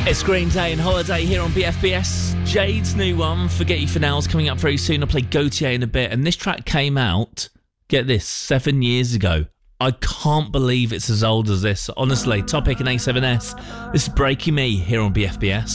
It's Green Day and Holiday here on BFBS. Jade's new one, Forget You For Now, is coming up very soon. I'll play Gautier in a bit. And this track came out, get this, 7 years ago. I can't believe it's as old as this. Honestly, Topic and A7S. This is Breaking Me here on BFBS.